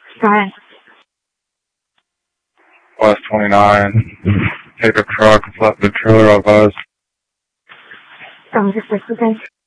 Brian. West 29. Pickup truck left the trailer of us. From the 6 again.